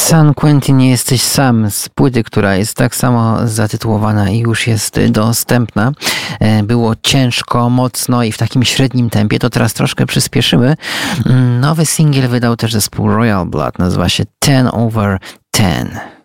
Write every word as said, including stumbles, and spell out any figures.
San Quentin, nie jesteś sam, z płyty, która jest tak samo zatytułowana i już jest dostępna. Było ciężko, mocno i w takim średnim tempie, to teraz troszkę przyspieszymy. Nowy singiel wydał też zespół Royal Blood, nazywa się ten over ten.